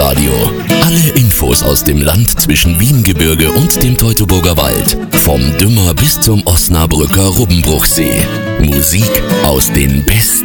Lokalradio. Alle Infos aus dem Land zwischen Wiehengebirge und dem Teutoburger Wald. Vom Dümmer bis zum Osnabrücker Rubbenbruchsee. Musik aus den besten